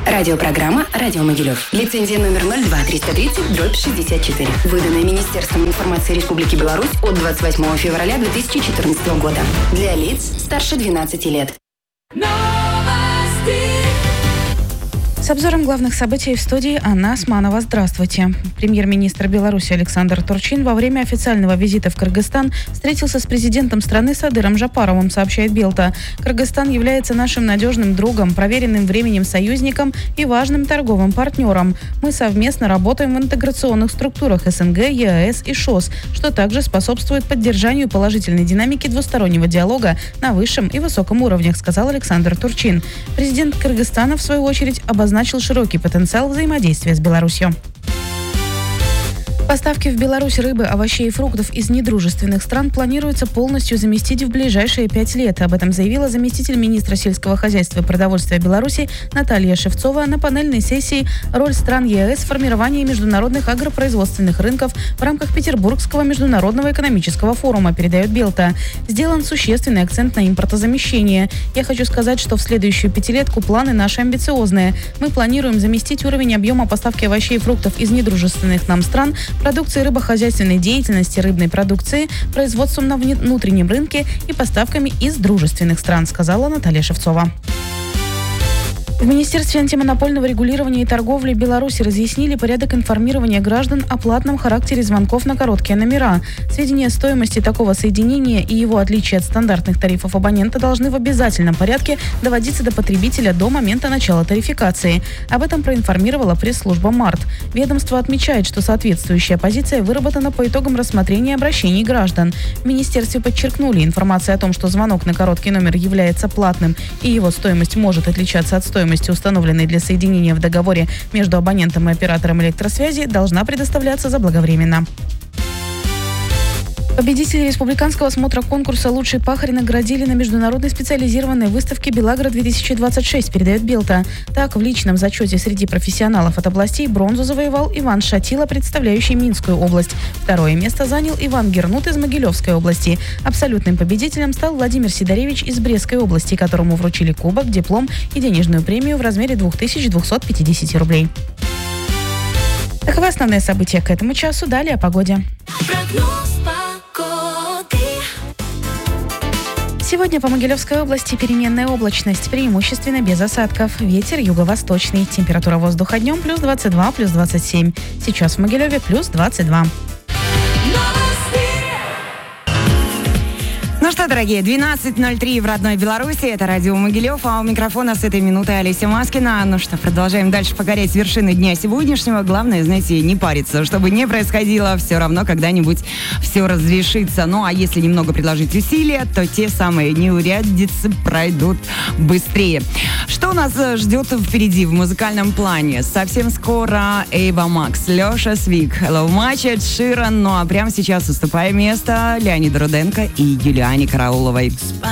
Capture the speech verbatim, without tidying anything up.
Радиопрограмма «Радио Могилев». Лицензия номер ноль два триста тридцать дробь шестьдесят четыре. Выданная Министерством информации Республики Беларусь от двадцать восьмого февраля две тысячи четырнадцатого года. Для лиц старше двенадцати лет. С обзором главных событий в студии Анна Османова. Здравствуйте. Премьер-министр Беларуси Александр Турчин во время официального визита в Кыргызстан встретился с президентом страны Садыром Жапаровым, сообщает Белта. Кыргызстан является нашим надежным другом, проверенным временем союзником и важным торговым партнером. Мы совместно работаем в интеграционных структурах СНГ, ЕАЭС и ШОС, что также способствует поддержанию положительной динамики двустороннего диалога на высшем и высоком уровнях, сказал Александр Турчин. Президент Кыргызстана, в свою очередь, обозначил начал широкий потенциал взаимодействия с Беларусью. Поставки в Беларусь рыбы, овощей и фруктов из недружественных стран планируется полностью заместить в ближайшие пять лет. Об этом заявила заместитель министра сельского хозяйства и продовольствия Беларуси Наталья Шевцова на панельной сессии «Роль стран ЕАЭС в формировании международных агропроизводственных рынков» в рамках Петербургского международного экономического форума, передает Белта. Сделан существенный акцент на импортозамещение. Я хочу сказать, что в следующую пятилетку планы наши амбициозные. Мы планируем заместить уровень объема поставки овощей и фруктов из недружественных нам стран продукции рыбохозяйственной деятельности, рыбной продукции, производством на внутреннем рынке и поставками из дружественных стран, сказала Наталья Шевцова. В Министерстве антимонопольного регулирования и торговли Беларуси разъяснили порядок информирования граждан о платном характере звонков на короткие номера. Сведения о стоимости такого соединения и его отличия от стандартных тарифов абонента должны в обязательном порядке доводиться до потребителя до момента начала тарификации. Об этом проинформировала пресс-служба МАРТ. Ведомство отмечает, что соответствующая позиция выработана по итогам рассмотрения обращений граждан. В Министерстве подчеркнули, информация о том, что звонок на короткий номер является платным и его стоимость может отличаться от стоимости, установленной для соединения в договоре между абонентом и оператором электросвязи, должна предоставляться заблаговременно. Победителей республиканского смотра конкурса «Лучший пахарь» наградили на международной специализированной выставке «Белагра-две тысячи двадцать шесть», передает Белта. Так, в личном зачете среди профессионалов от областей бронзу завоевал Иван Шатила, представляющий Минскую область. Второе место занял Иван Гернут из Могилевской области. Абсолютным победителем стал Владимир Сидоревич из Брестской области, которому вручили кубок, диплом и денежную премию в размере две тысячи двести пятьдесят рублей. Таковы основные события к этому часу. Далее о погоде. Сегодня по Могилевской области переменная облачность, преимущественно без осадков. Ветер юго-восточный. Температура воздуха днем плюс двадцать два, плюс двадцать семь. Сейчас в Могилеве плюс двадцать два. Ну что, дорогие, двенадцать ноль три в родной Беларуси. Это радио Могилев, а у микрофона с этой минуты Олеся Маскина. Ну что, продолжаем дальше покорять вершины дня сегодняшнего. Главное, знаете, не париться. Чтобы не происходило, все равно когда-нибудь все разрешится. Ну а если немного приложить усилия, то те самые неурядицы пройдут быстрее. Что нас ждет впереди в музыкальном плане? Совсем скоро Эйва Макс, Леша Свик, Hello Match, Эд Ширан. Ну а прямо сейчас уступая место Леониду Руденко и Юлиане Карауловой.